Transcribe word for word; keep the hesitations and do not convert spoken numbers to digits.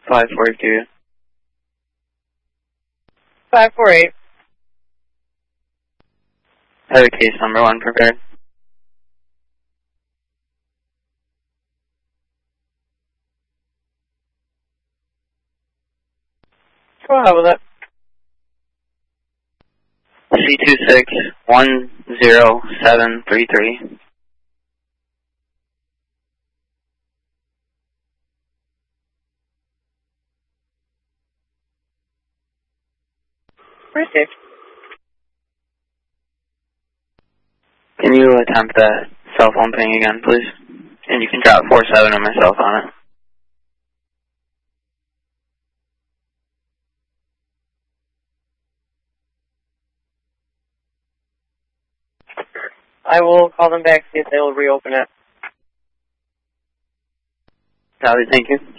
five four two. five four eight. I have a case number one prepared. Go ahead with it. C two six one zero seven three three. Received. Can you attempt that cell phone ping again, please? And you can drop four seven and myself on it. I will call them back, see if they'll reopen it. Copy, thank you.